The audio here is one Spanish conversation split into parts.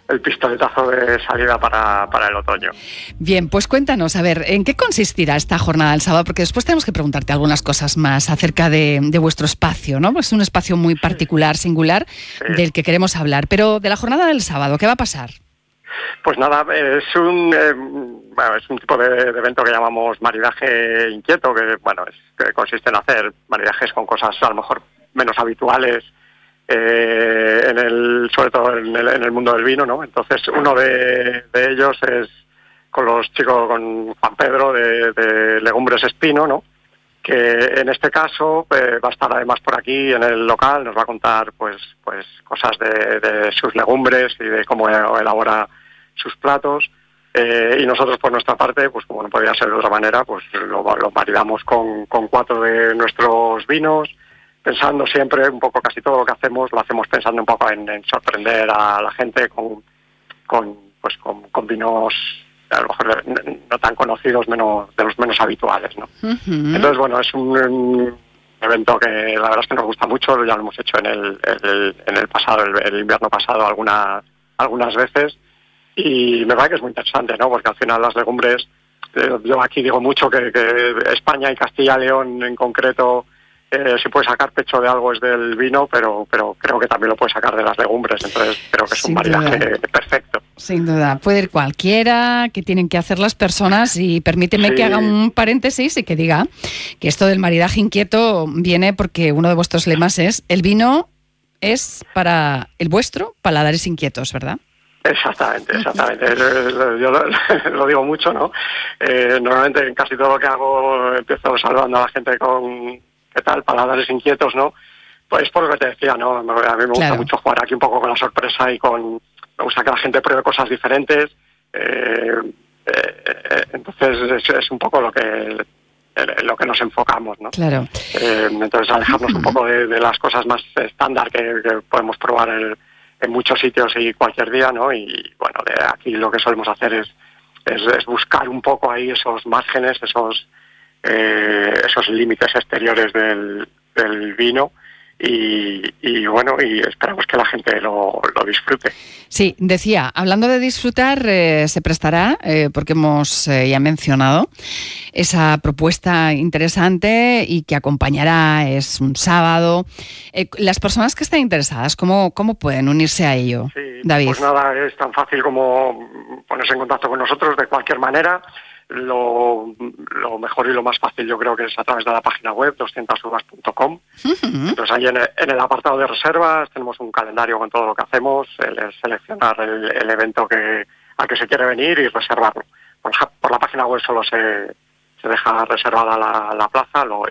el pistoletazo de salida para el otoño. Bien, pues cuéntanos, a ver, ¿en qué consistirá esta jornada del sábado? Porque después tenemos que preguntarte algunas cosas más acerca de vuestro espacio, ¿no? Es un espacio muy particular, singular, del que queremos hablar. Pero de la jornada del sábado, ¿qué va a pasar? Pues nada, es un tipo de evento que llamamos maridaje inquieto, que consiste en hacer maridajes con cosas a lo mejor menos habituales, sobre todo en el mundo del vino, ¿no? Entonces uno de ellos es con los chicos, con Juan Pedro de Legumbres Espino, ¿no? Que en este caso va a estar además por aquí en el local, nos va a contar pues cosas de sus legumbres y de cómo elabora sus platos, y nosotros por nuestra parte, pues como no podía ser de otra manera, pues lo maridamos con 4 de nuestros vinos, pensando siempre un poco, casi todo lo que hacemos lo hacemos pensando un poco en sorprender a la gente con vinos a lo mejor no tan conocidos, de los menos habituales, ¿no? Uh-huh. Entonces, bueno, es un evento que la verdad es que nos gusta mucho, ya lo hemos hecho en el pasado, el invierno pasado algunas veces, y me parece que es muy interesante, ¿no? Porque al final las legumbres, yo aquí digo mucho que España y Castilla y León en concreto, si puede sacar pecho de algo es del vino, pero creo que también lo puede sacar de las legumbres, entonces creo que es un maridaje perfecto. Sin duda, puede ir cualquiera, que tienen que hacer las personas, y permíteme que haga un paréntesis y que diga que esto del maridaje inquieto viene porque uno de vuestros lemas es: el vino es para el vuestro paladares inquietos, ¿verdad? Exactamente. Yo lo digo mucho, ¿no? Normalmente en casi todo lo que hago empiezo saludando a la gente con ¿qué tal? Paladares inquietos, ¿no? Pues por lo que te decía, ¿no? A mí me gusta mucho jugar aquí un poco con la sorpresa y me gusta que la gente pruebe cosas diferentes. Entonces es un poco lo que nos enfocamos, ¿no? Claro. Entonces alejarnos un poco de las cosas más estándar que podemos probar en muchos sitios y cualquier día, ¿no? Y bueno, de aquí lo que solemos hacer es buscar un poco ahí esos márgenes, esos límites exteriores del vino, y bueno, y esperamos que la gente lo disfrute. Sí, decía, hablando de disfrutar, se prestará, porque hemos ya mencionado esa propuesta interesante y que acompañará, es un sábado. Las personas que estén interesadas, ¿cómo pueden unirse a ello, sí, David? Pues nada, es tan fácil como ponerse en contacto con nosotros de cualquier manera. Lo mejor y lo más fácil yo creo que es a través de la página web 200uvas.com. Uh-huh. Entonces ahí en el apartado de reservas tenemos un calendario con todo lo que hacemos, es seleccionar el evento al que se quiere venir y reservarlo. Por la página web solo se deja reservada la plaza, luego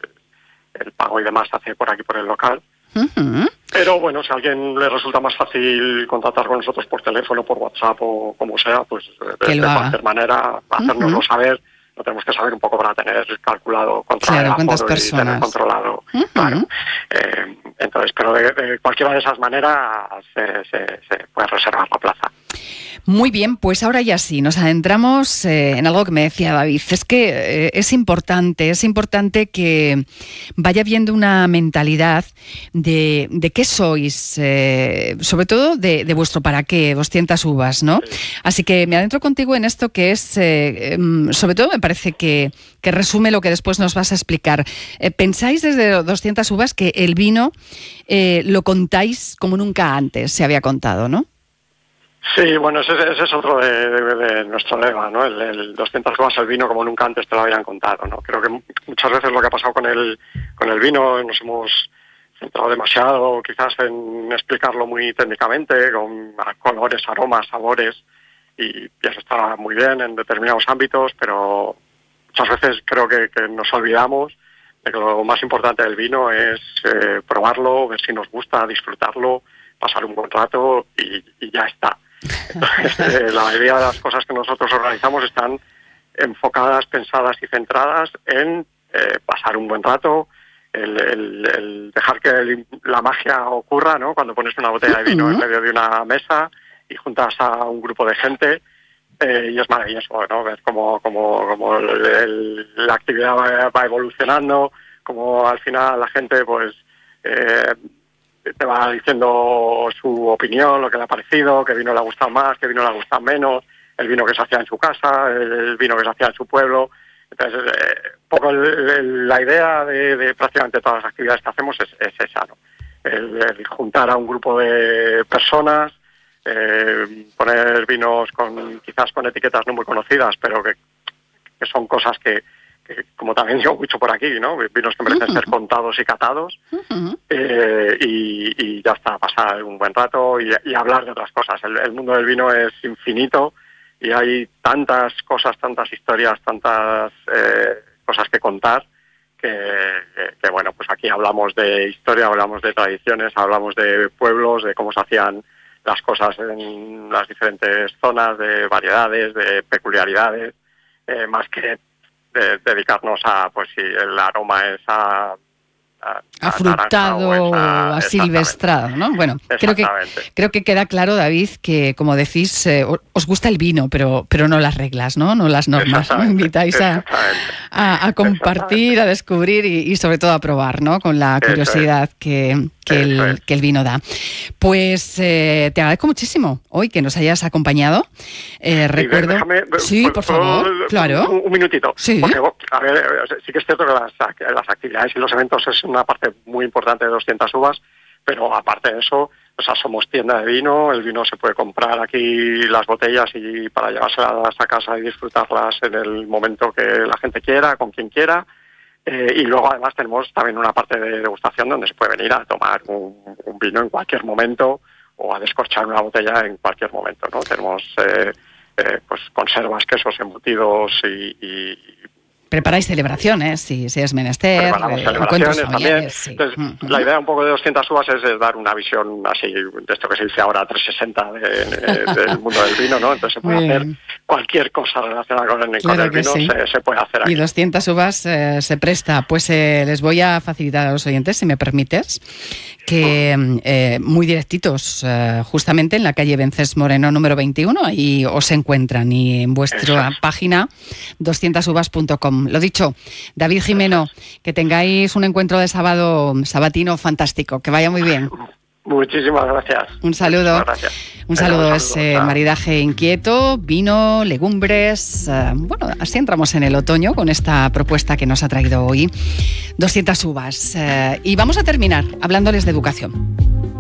el pago y demás se hace por aquí por el local. Uh-huh. Pero bueno, si a alguien le resulta más fácil contactar con nosotros por teléfono, por WhatsApp o como sea, pues de cualquier manera hacérnoslo uh-huh. saber. Lo tenemos que saber un poco para tener calculado, controlar cuántas personas. Y tener controlado. Uh-huh. Claro. Entonces, pero de cualquiera de esas maneras se puede reservar la plaza. Muy bien, pues ahora ya sí, nos adentramos en algo que me decía David. Es que es importante que vaya viendo una mentalidad de qué sois, sobre todo de vuestro para qué, 200 uvas, ¿no? Sí. Así que me adentro contigo en esto que es, sobre todo me parece que resume lo que después nos vas a explicar. ¿Pensáis desde 200 uvas que el vino lo contáis como nunca antes se había contado, no? Sí, bueno, ese es otro de nuestro lema, ¿no? El 200 uvas el vino como nunca antes te lo habían contado, ¿no? Creo que muchas veces lo que ha pasado con el vino, nos hemos centrado demasiado quizás en explicarlo muy técnicamente, con colores, aromas, sabores, y eso está muy bien en determinados ámbitos, pero muchas veces creo que nos olvidamos de que lo más importante del vino es probarlo, ver si nos gusta, disfrutarlo, pasar un buen rato y ya está. Entonces, la mayoría de las cosas que nosotros organizamos están enfocadas, pensadas y centradas en pasar un buen rato, el dejar que la magia ocurra, ¿no? Cuando pones una botella de vino en medio de una mesa y juntas a un grupo de gente, y es maravilloso, ¿no? Ver cómo la actividad va evolucionando, cómo al final la gente pues te va diciendo su opinión, lo que le ha parecido, qué vino le ha gustado más, qué vino le ha gustado menos, el vino que se hacía en su casa, el vino que se hacía en su pueblo. Entonces, poco la idea de prácticamente todas las actividades que hacemos es esa, ¿no? El juntar a un grupo de personas, poner vinos quizás con etiquetas no muy conocidas, pero que son cosas que como también digo mucho por aquí, ¿no? Vinos que merecen ser contados y catados, y ya está, pasar un buen rato y hablar de otras cosas. El mundo del vino es infinito y hay tantas cosas, tantas historias, tantas cosas que contar, que bueno, pues aquí hablamos de historia, hablamos de tradiciones, hablamos de pueblos, de cómo se hacían las cosas en las diferentes zonas, de variedades, de peculiaridades, más que dedicarnos a, pues si el aroma es afrutado, a silvestrado, ¿no? Bueno, creo que queda claro, David, que como decís, os gusta el vino, pero no las reglas, ¿no? No las normas, ¿no? Invitáis a compartir, a descubrir y sobre todo a probar, ¿no? Con la curiosidad que el vino da. Pues te agradezco muchísimo hoy que nos hayas acompañado. Recuerdo... Sí, por favor, claro. Un minutito. Sí. Porque, a ver, sí que es cierto que las actividades y los eventos es una parte muy importante de 200 uvas, pero aparte de eso, o sea, somos tienda de vino, el vino se puede comprar aquí, las botellas, y para llevárselas a casa y disfrutarlas en el momento que la gente quiera, con quien quiera. Y luego además tenemos también una parte de degustación donde se puede venir a tomar un vino en cualquier momento o a descorchar una botella en cualquier momento, ¿no? Tenemos pues conservas, quesos, embutidos y preparáis celebraciones, si es menester, encuentros familiares. Sí. Entonces, la idea un poco de 200 uvas es dar una visión así, de esto que se dice ahora 360 del mundo del vino, ¿no? Entonces se puede hacer cualquier cosa relacionada con el vino, sí. se puede hacer aquí. Y 200 uvas se presta. Pues les voy a facilitar a los oyentes, si me permites, que muy directitos, justamente en la calle Vences Moreno número 21, ahí os encuentran, y en vuestra página 200uvas.com. Lo dicho, David Jimeno, que tengáis un encuentro de sábado sabatino fantástico, que vaya muy bien. Muchísimas gracias. Un saludo. Un saludo. Es maridaje inquieto, vino, legumbres. Bueno, así entramos en el otoño con esta propuesta que nos ha traído hoy 200 uvas. Y vamos a terminar hablándoles de educación.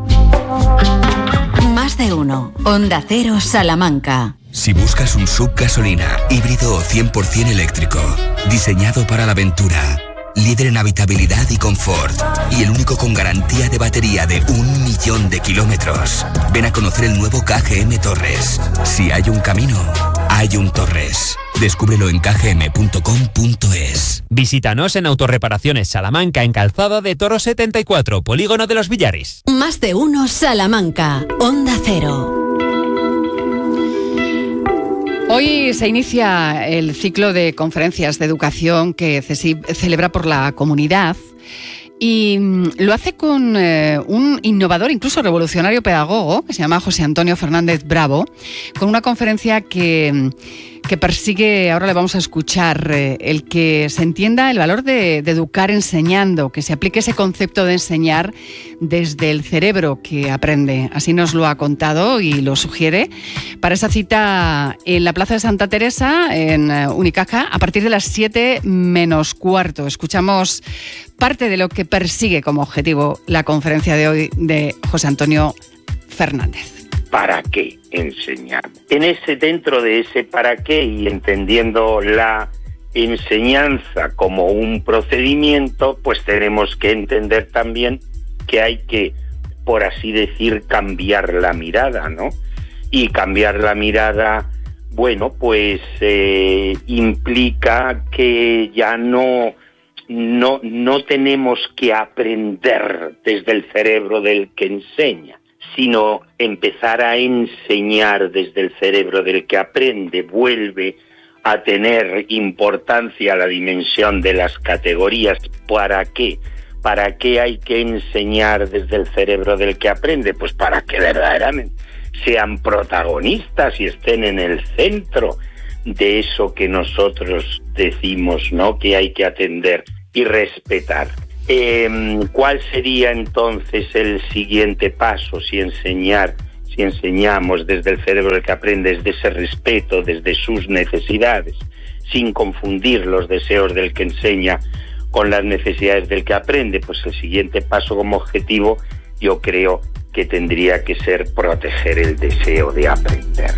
Más de uno. Onda Cero Salamanca. Si buscas un SUV gasolina, híbrido o 100% eléctrico, diseñado para la aventura, líder en habitabilidad y confort, y el único con garantía de batería de 1 millón de kilómetros, ven a conocer el nuevo KGM Torres. Si hay un camino, hay un Torres. Descúbrelo en kgm.com.es. Visítanos en Autorreparaciones Salamanca, en Calzada de Toro 74, Polígono de los Villares. Más de uno Salamanca, Onda Cero. Hoy se inicia el ciclo de conferencias de educación que CESIB celebra por la comunidad, y lo hace con un innovador, incluso revolucionario pedagogo, que se llama José Antonio Fernández Bravo, con una conferencia que persigue, ahora le vamos a escuchar, el que se entienda el valor de educar enseñando, que se aplique ese concepto de enseñar desde el cerebro que aprende. Así nos lo ha contado y lo sugiere para esa cita en la Plaza de Santa Teresa, en Unicaja, a partir de las 7 menos cuarto. Escuchamos parte de lo que persigue como objetivo la conferencia de hoy de José Antonio Fernández. ¿Para qué enseñar? Dentro de ese para qué, y entendiendo la enseñanza como un procedimiento, pues tenemos que entender también que hay que, por así decir, cambiar la mirada, ¿no? Y cambiar la mirada, bueno, pues implica que ya no tenemos que aprender desde el cerebro del que enseña, sino empezar a enseñar desde el cerebro del que aprende. Vuelve a tener importancia la dimensión de las categorías. ¿Para qué? ¿Para qué hay que enseñar desde el cerebro del que aprende? Pues para que verdaderamente sean protagonistas y estén en el centro de eso que nosotros decimos, ¿no?, que hay que atender y respetar. ¿Cuál sería entonces el siguiente paso si enseñamos desde el cerebro del que aprende, desde ese respeto, desde sus necesidades, sin confundir los deseos del que enseña con las necesidades del que aprende? Pues el siguiente paso como objetivo yo creo que tendría que ser proteger el deseo de aprender.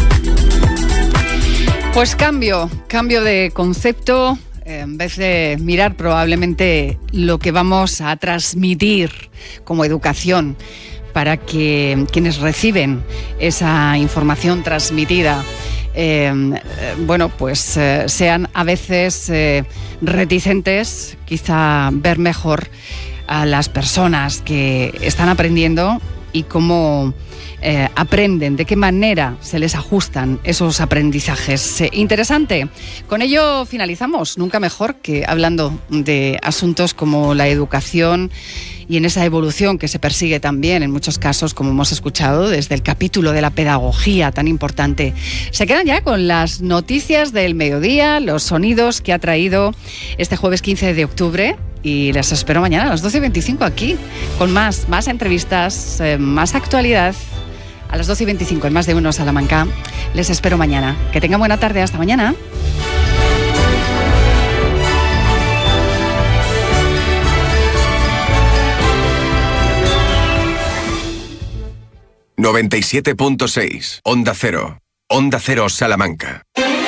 Pues cambio de concepto. En vez de mirar probablemente lo que vamos a transmitir como educación para que quienes reciben esa información transmitida sean a veces reticentes, quizá ver mejor a las personas que están aprendiendo y cómo aprenden, de qué manera se les ajustan esos aprendizajes. Interesante. Con ello finalizamos, nunca mejor que hablando de asuntos como la educación y en esa evolución que se persigue también en muchos casos, como hemos escuchado, desde el capítulo de la pedagogía tan importante. Se quedan ya con las noticias del mediodía, los sonidos que ha traído este jueves 15 de octubre. Y les espero mañana a las 12:25 aquí, con más entrevistas, más actualidad. A las 12:25 en Más de Uno Salamanca. Les espero mañana. Que tengan buena tarde. Hasta mañana. ...97.6... Onda Cero. Onda Cero Salamanca.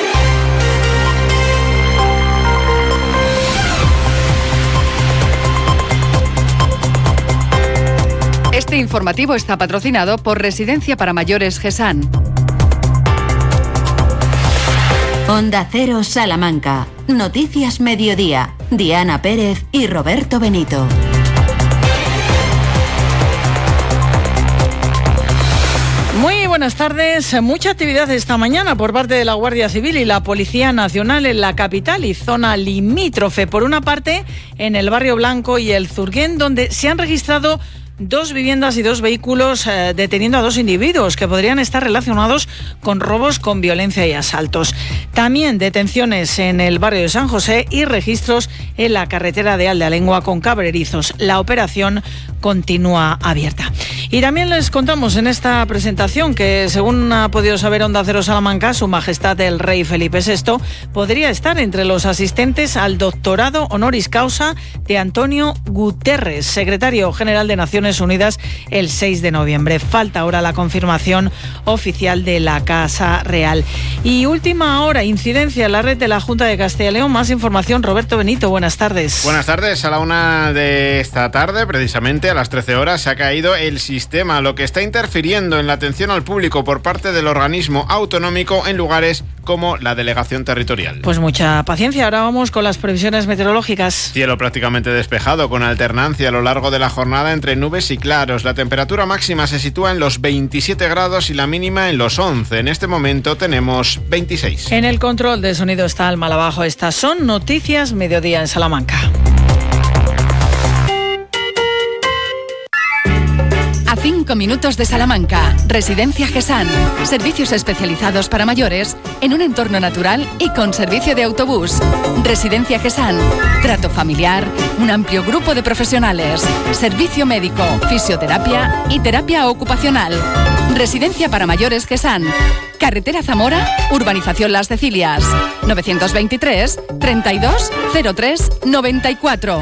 Este informativo está patrocinado por Residencia para Mayores GESAN. Onda Cero Salamanca. Noticias Mediodía. Diana Pérez y Roberto Benito. Muy buenas tardes. Mucha actividad esta mañana por parte de la Guardia Civil y la Policía Nacional en la capital y zona limítrofe. Por una parte, en el Barrio Blanco y el Zurguén, donde se han registrado 2 viviendas y 2 vehículos deteniendo a 2 individuos que podrían estar relacionados con robos con violencia y asaltos. También detenciones en el barrio de San José y registros en la carretera de Aldealengua con Cabrerizos. La operación continúa abierta. Y también les contamos en esta presentación que, según ha podido saber Onda Cero Salamanca, Su Majestad el Rey Felipe VI podría estar entre los asistentes al doctorado honoris causa de Antonio Guterres, secretario general de Naciones Unidas, el 6 de noviembre. Falta ahora la confirmación oficial de la Casa Real. Y última hora, incidencia en la red de la Junta de Castilla y León. Más información, Roberto Benito, buenas tardes. Buenas tardes. A la 1 de esta tarde, precisamente a las 13 horas, se ha caído el sistema, lo que está interfiriendo en la atención al público por parte del organismo autonómico en lugares como la delegación territorial. Pues mucha paciencia. Ahora vamos con las previsiones meteorológicas. Cielo prácticamente despejado, con alternancia a lo largo de la jornada entre nubes y claros. La temperatura máxima se sitúa en los 27 grados y la mínima en los 11. En este momento tenemos 26. En el control de sonido está Alma Abajo. Estas son Noticias Mediodía en Salamanca. A 5 minutos de Salamanca, Residencia GESAN. Servicios especializados para mayores en un entorno natural y con servicio de autobús. Residencia GESAN. Trato familiar, un amplio grupo de profesionales. Servicio médico, fisioterapia y terapia ocupacional. Residencia para mayores GESAN. Carretera Zamora, Urbanización Las Cecilias. 923 32 03 94.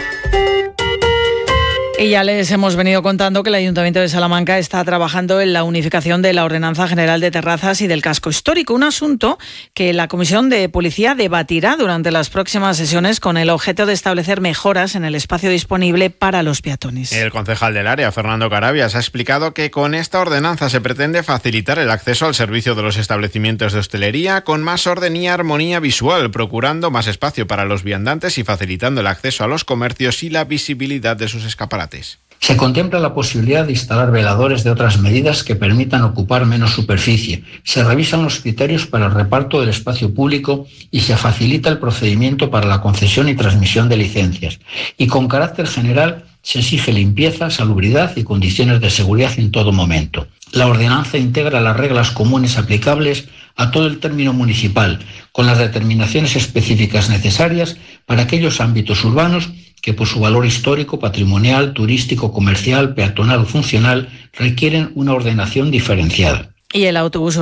Y ya les hemos venido contando que el Ayuntamiento de Salamanca está trabajando en la unificación de la Ordenanza General de Terrazas y del Casco Histórico, un asunto que la Comisión de Policía debatirá durante las próximas sesiones con el objeto de establecer mejoras en el espacio disponible para los peatones. El concejal del área, Fernando Carabias, ha explicado que con esta ordenanza se pretende facilitar el acceso al servicio de los establecimientos de hostelería con más orden y armonía visual, procurando más espacio para los viandantes y facilitando el acceso a los comercios y la visibilidad de sus escaparates. Se contempla la posibilidad de instalar veladores de otras medidas que permitan ocupar menos superficie. Se revisan los criterios para el reparto del espacio público y se facilita el procedimiento para la concesión y transmisión de licencias. Y con carácter general se exige limpieza, salubridad y condiciones de seguridad en todo momento. La ordenanza integra las reglas comunes aplicables a todo el término municipal, con las determinaciones específicas necesarias para aquellos ámbitos urbanos que por su valor histórico, patrimonial, turístico, comercial, peatonal o funcional requieren una ordenación diferenciada. Y el autobús